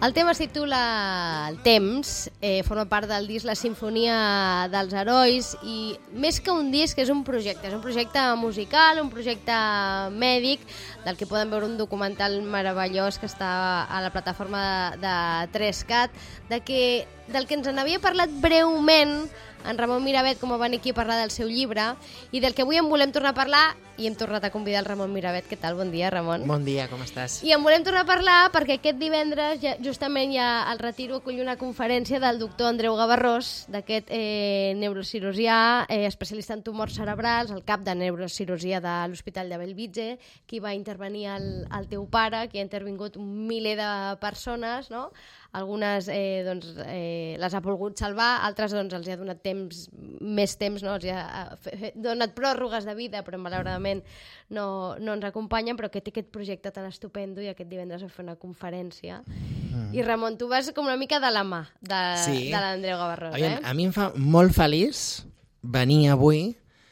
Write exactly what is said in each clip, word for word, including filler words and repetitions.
El tema es titula El temps, eh, forma part del disc La Simfonia dels Herois i més que un disc és un projecte, és un projecte musical, un projecte mèdic del que poden veure un documental meravellós que està a la plataforma de, de tres cat, de que, del que ens n'havia parlat breument en Ramon Miravet, com va venir aquí a parlar del seu llibre, i del que avui en volem tornar a parlar, i hem tornat a convidar el Ramon Miravet. Què tal? Bon dia, Ramon. Bon dia, com estàs? I en volem tornar a parlar perquè aquest divendres, ja, justament ja al Retiro, acull una conferència del doctor Andreu Gavarrós, d'aquest eh, neurocirurgià, eh, especialista en tumors cerebrals, el cap de neurocirurgia de l'Hospital de Bellvitge, qui va intervenir el, el teu pare, qui ha intervingut un miler de persones, no? Algunes eh, doncs, eh, les ha volgut salvar, altres doncs, els ha donat temps, més temps, no? Els ha donat pròrrogues de vida, però malauradament no, no ens acompanyen, però que té aquest projecte tan estupendo i aquest divendres va fer una conferència. Mm. I Ramon, tu vas com una mica de la mà de, sí. de l'Andreu Gavarrós. Oye, eh? A mi em fa molt feliç venir avui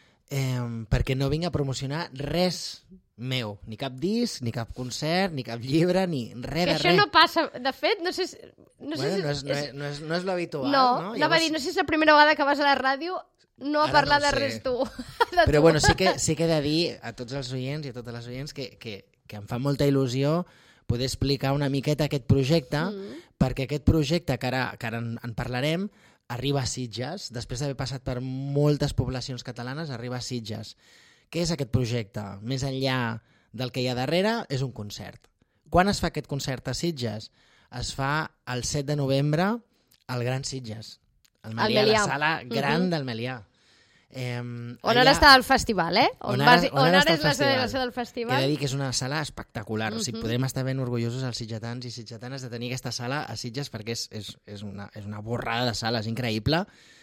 eh, perquè no vinc a promocionar res meu, ni cap disc, ni cap concert, ni cap llibre, ni res de res. Això no passa, de fet, no sé si... No, sé bueno, si no és, no és, no és, no és l'habitual, no? No, No, Llavors... va dir, no sé si és la primera vegada que vas a la ràdio no a Ara parlar no de sé. res tu. De Però tu. bueno, sí que, sí que he de dir a tots els oients i a totes les oients que, que, que em fa molta il·lusió poder explicar una miqueta aquest projecte, mm. perquè aquest projecte, que ara, que ara en, en parlarem, arriba a Sitges, després d'haver passat per moltes poblacions catalanes, arriba a Sitges. Què és aquest projecte? Més enllà del que hi ha darrere, és un concert. Quan es fa aquest concert a Sitges? Es fa el set de novembre al Gran Sitges, al Melià, la sala gran uh-huh. del Melià. Eh, on allà... ara està el festival, eh? On, on ara, ara, on on ara ara és la festival. celebració del festival. He de dir que és una sala espectacular. Uh-huh. O sigui, podem estar ben orgullosos els sitgetans i sitgetanes de tenir aquesta sala a Sitges perquè és, és, és, una, és una borrada de sala, és increïble.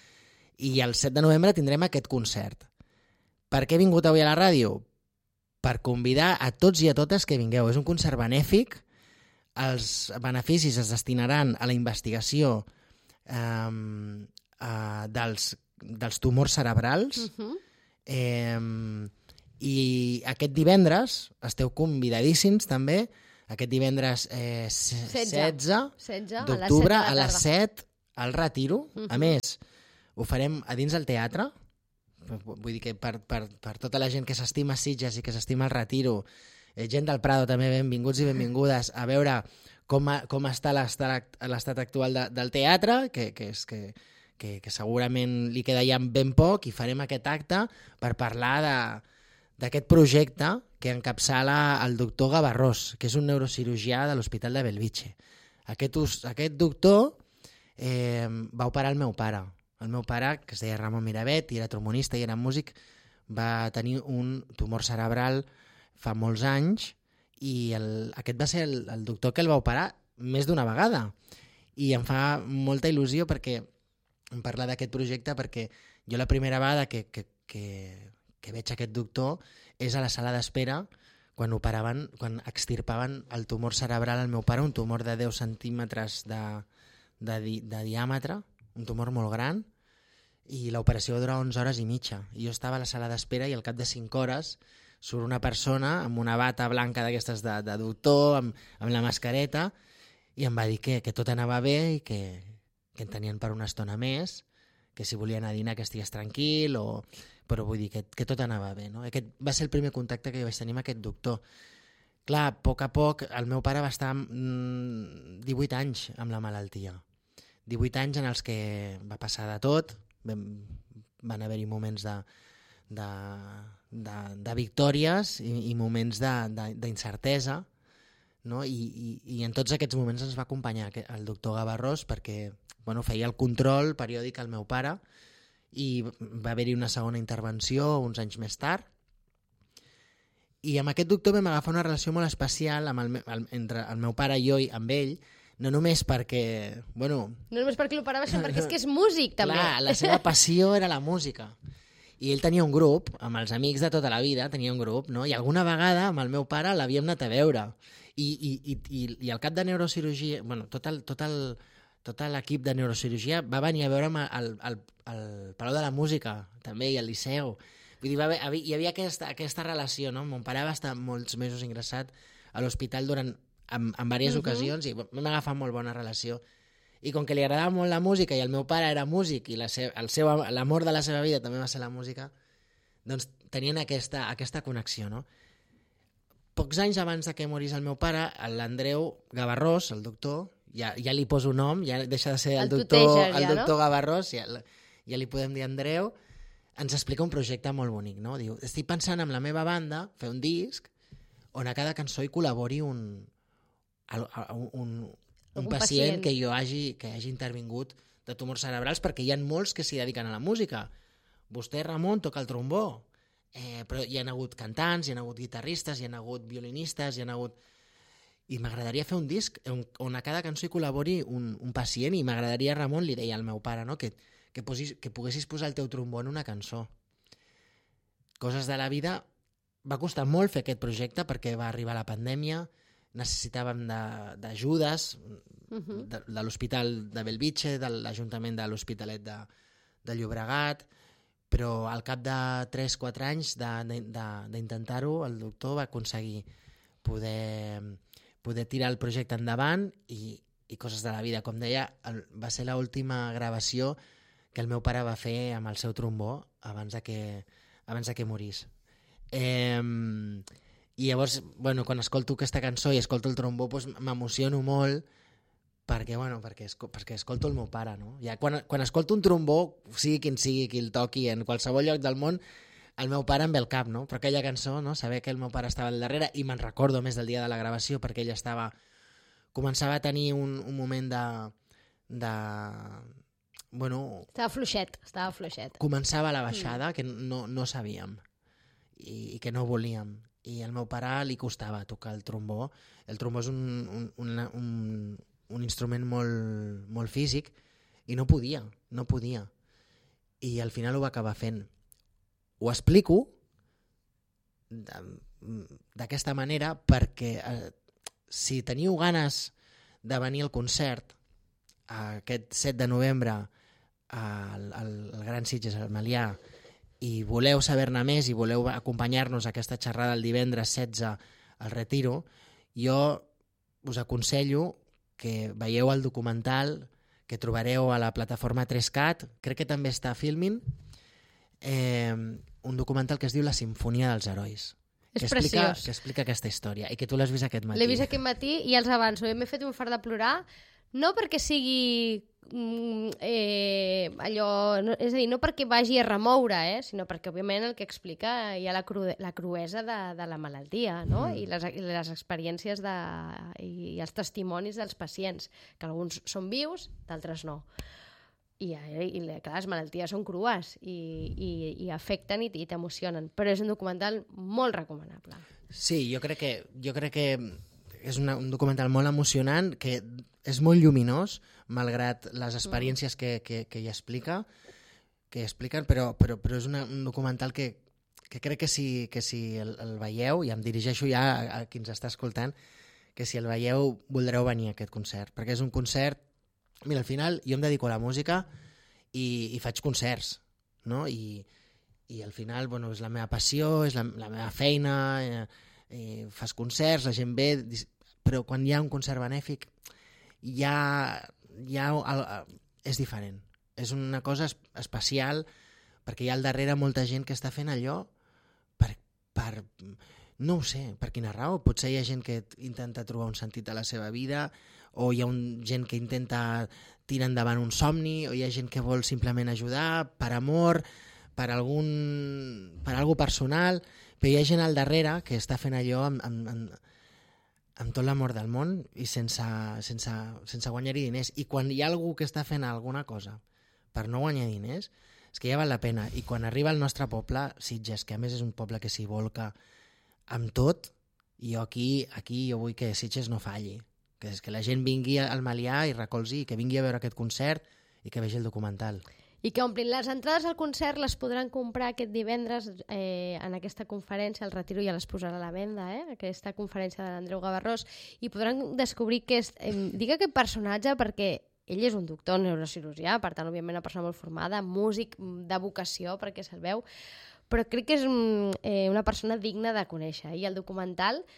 I el set de novembre tindrem aquest concert. Per què he vingut avui a la ràdio? Per convidar a tots i a totes que vingueu. És un concert benèfic. Els beneficis es destinaran a la investigació eh, eh, dels, dels tumors cerebrals. Uh-huh. eh, I aquest divendres esteu convidadíssims també, aquest divendres eh, setze d'octubre a les set al Retiro. Uh-huh. A més, ho farem a dins del teatre. Vull dir que per, per, per tota la gent que s'estima Sitges i que s'estima el Retiro, eh, gent del Prado també, benvinguts i benvingudes a veure com, a, com està l'estat actual de, del teatre, que, que, és, que, que, que segurament li queda ja ben poc, i farem aquest acte per parlar d'aquest projecte que encapçala el doctor Gavarrós, que és un neurocirurgià de l'Hospital de Bellvitge. Aquest, aquest doctor eh, va operar el meu pare. El meu pare, que es deia Ramon Miravet, i era trombonista i era músic, va tenir un tumor cerebral fa molts anys i el, aquest va ser el, el doctor que el va operar més d'una vegada. I em fa molta il·lusió perquè em parla d'aquest projecte, perquè jo la primera vegada que, que, que, que veig aquest doctor és a la sala d'espera quan operaven, quan extirpaven el tumor cerebral al meu pare, un tumor de deu centímetres de, de, di, de diàmetre, un tumor molt gran, i l'operació va durar onze hores i mitja. I jo estava a la sala d'espera i al cap de cinc hores surt una persona amb una bata blanca d'aquestes de, de doctor, amb, amb la mascareta, i em va dir que, que tot anava bé i que, que en tenien per una estona més, que si volien anar a dinar que estigués tranquil, o... però vull dir que, que tot anava bé. No? Aquest va ser el primer contacte que jo vaig tenir amb aquest doctor. Clar, a poc a poc, el meu pare va estar mm, divuit anys amb la malaltia. divuit anys en els que va passar de tot, van, van haver-hi moments de, de, de, de victòries i, i moments d'incertesa, no? I, i, i en tots aquests moments ens va acompanyar el doctor Gavarrós perquè bueno, feia el control periòdic al meu pare, i va haver-hi una segona intervenció uns anys més tard, i amb aquest doctor vam agafar una relació molt especial amb el, el, entre el meu pare i jo i amb ell, no només perquè... Bueno, no només perquè l'operava, sinó perquè és que és músic, també. Clar, la seva passió era la música. I ell tenia un grup, amb els amics de tota la vida, tenia un grup, no? I alguna vegada amb el meu pare l'havíem anat a veure. I, i, i, i, i el cap de neurocirurgia, bueno, tot el, tot el, tot l'equip de neurocirurgia va venir a veure'm al, al, al Palau de la Música, també, i al Liceu. Vull dir, va haver, hi havia aquesta, aquesta relació, no? Mon pare va estar molts mesos ingressat a l'hospital durant en, en diverses uh -huh. ocasions i vam agafar molt bona relació. I com que li agradava molt la música i el meu pare era músic i la seu, el seu, l'amor de la seva vida també va ser la música, doncs tenien aquesta, aquesta connexió, no? Pocs anys abans de que morís el meu pare, l'Andreu Gavarrós, el doctor, ja, ja li poso nom, ja deixa de ser el, el doctor, tuteges, ja, el doctor no? Gavarrós, ja, ja li podem dir Andreu, ens explica un projecte molt bonic, no? Diu, estic pensant amb la meva banda fer un disc on a cada cançó hi col·labori un, un, un, un pacient, pacient que jo hagi, que hagi intervingut de tumors cerebrals, perquè hi ha molts que s'hi dediquen a la música. Vostè, Ramon, toca el trombó, eh, però hi ha hagut cantants, hi ha hagut guitarristes, hi ha hagut violinistes, hi ha hagut... I m'agradaria fer un disc on, on a cada cançó hi col·labori un, un pacient, i m'agradaria, Ramon, li deia al meu pare, no? que, que, posis, que poguessis posar el teu trombó en una cançó. Coses de la vida. Va costar molt fer aquest projecte perquè va arribar la pandèmia, necessitàvem d'ajudes de, uh-huh. de, de l'Hospital de Bellvitge, de l'Ajuntament de l'Hospitalet de, de Llobregat, però al cap de tres quatre anys d'intentar-ho, el doctor va aconseguir poder, poder tirar el projecte endavant i, i coses de la vida. Com deia, el, va ser l'última gravació que el meu pare va fer amb el seu trombó abans de que, abans de que morís. Eh, I llavors, bueno, quan escolto aquesta cançó i escolto el trombó, doncs m'emociono molt perquè, bueno, perquè, esco, perquè escolto el meu pare, no? Ja quan, quan escolto un trombó, sigui quin sigui, qui el toqui, en qualsevol lloc del món, el meu pare em ve al cap, no? Però aquella cançó, no? Saber que el meu pare estava al darrere, i me'n recordo més del dia de la gravació, perquè ell estava... començava a tenir un, un moment de... de... bueno... Estava fluixet, estava fluixet. Començava la baixada, mm. que no, no sabíem, i, i que no volíem. I al meu pare li costava tocar el trombó. El trombó és un, un, un, un, un instrument molt, molt físic, i no podia, no podia. I al final ho va acabar fent. Ho explico d'aquesta manera perquè eh, si teniu ganes de venir al concert aquest set de novembre al, al, al Gran Sitges, al Melià, i voleu saber-ne més i voleu acompanyar-nos a aquesta xerrada el divendres setze al Retiro, jo us aconsello que veieu el documental que trobareu a la plataforma tres cat, crec que també està a Filmin, eh, un documental que es diu La Simfonia dels Herois. És que explica, preciós. Que explica aquesta història, i que tu l'has vist aquest matí. L'he vist aquest matí i els avanço. M'he fet un fart de plorar, no perquè sigui mm, eh, allò... No, és a dir, no perquè vagi a remoure, eh, sinó perquè, òbviament, el que explica hi ha la, cru, la cruesa de, de la malaltia, no? Mm. I, les, i les experiències de, i, i els testimonis dels pacients, que alguns són vius, d'altres no. I, i clar, les malalties són crues i, i, i afecten i, i t'emocionen, però és un documental molt recomanable. Sí, jo crec que, jo crec que és una, un documental molt emocionant, que és molt lluminós, malgrat les experiències mm. que, que, que hi explica, que expliquen, però, però, però és una, un documental que, que crec que si, que si el, el veieu, i em dirigeixo ja a, a qui ens està escoltant, que si el veieu voldreu venir a aquest concert, perquè és un concert. Mira, al final jo em dedico a la música i, i faig concerts, no? I, i al final, bueno, és la meva passió, és la, la meva feina, eh, eh, fas concerts, la gent ve, però quan hi ha un concert benèfic ja, ja és diferent. És una cosa especial perquè hi ha al darrere molta gent que està fent allò per, per no ho sé, per quina raó. Potser hi ha gent que intenta trobar un sentit a la seva vida, o hi ha un, gent que intenta tirar endavant un somni, o hi ha gent que vol simplement ajudar per amor, per algun per algo personal, però hi ha gent al darrere que està fent allò amb, amb, amb, amb tot l'amor del món i sense, sense, sense guanyar-hi diners. I quan hi ha algú que està fent alguna cosa per no guanyar diners, és que ja val la pena. I quan arriba al nostre poble, Sitges, que a més és un poble que s'hi volca amb tot, i jo aquí, aquí jo vull que Sitges no falli, que, és que la gent vingui al Melià i recolzi, que vingui a veure aquest concert i que vegi el documental. I que omplin. Les entrades al concert les podran comprar aquest divendres eh, en aquesta conferència, al Retiro ja les posarà a la venda, eh, aquesta conferència de l'Andreu Gavarrós, i podran descobrir que és, eh, dic aquest personatge perquè ell és un doctor neurocirurgià, per tant, òbviament, una persona molt formada, músic de vocació, perquè se'l veu, però crec que és un, eh, una persona digna de conèixer. I el documental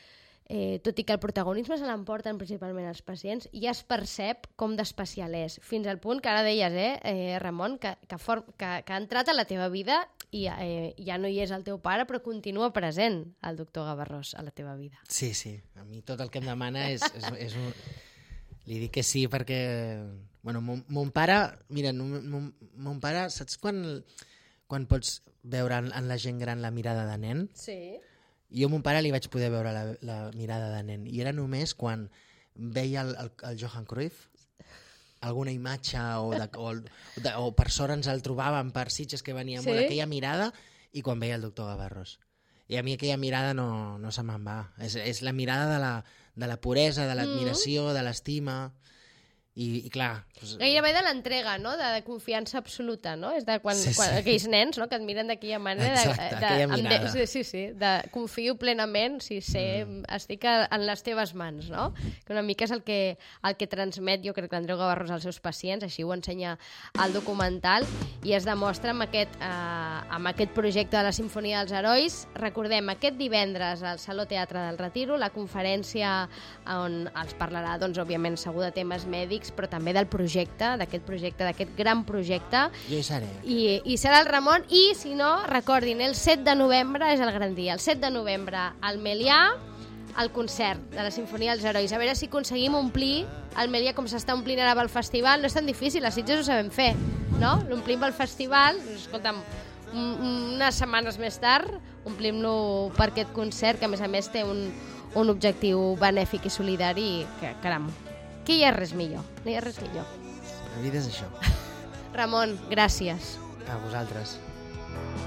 eh, tot i que el protagonisme se l'emporten principalment els pacients, ja es percep com d'especial és, fins al punt que ara deies, eh, eh Ramon, que, que, for, que, que ha entrat a la teva vida i eh, ja no hi és el teu pare, però continua present el doctor Gavarrós a la teva vida. Sí, sí, a mi tot el que em demana és... és, és un... Li dic que sí perquè... Bueno, mon, mon pare... Mira, mon, mon pare, saps quan, quan pots veure en, en la gent gran la mirada de nen? Sí. Jo a mon pare li vaig poder veure la, la mirada de nen i era només quan veia el, el, el Johan Cruyff, alguna imatge o, de, o, de, o per sort ens el trobàvem per Sitges que venia sí? molt aquella mirada i quan veia el doctor Gavarrós. I a mi aquella mirada no, no se me'n va. És, és la mirada de la, de la puresa, de l'admiració, mm. de l'estima... I, i clar... Doncs... Gairebé de l'entrega, no? De, de confiança absoluta, no? És de quan, sí, sí. quan aquells nens, no? Que et miren d'aquella manera... Exacte, de, aquella mirada. De, sí, sí, sí. De, confio plenament, si sé, mm. estic en les teves mans, no? Que una mica és el que, el que transmet, jo crec que l'Andreu Gavarrós als seus pacients, així ho ensenya al documental, i es demostra amb aquest, eh, amb aquest projecte de la Simfonia dels Herois. Recordem, aquest divendres al Saló Teatre del Retiro, la conferència on els parlarà, doncs, òbviament, segur de temes mèdics, però també del projecte, d'aquest projecte, d'aquest gran projecte. Jo hi seré. I, i serà el Ramon, i si no, recordin, el set de novembre és el gran dia. El set de novembre al Melià, el concert de la Simfonia dels Herois. A veure si aconseguim omplir el Melià com s'està omplint ara pel festival. No és tan difícil, a Sitges ho sabem fer, no? L'omplim pel festival, escolta'm, unes setmanes més tard, omplim-lo per aquest concert, que a més a més té un, un objectiu benèfic i solidari, que, caram, que hi ha res millor, no hi ha res millor. La vida és això. Ramon, gràcies. A vosaltres.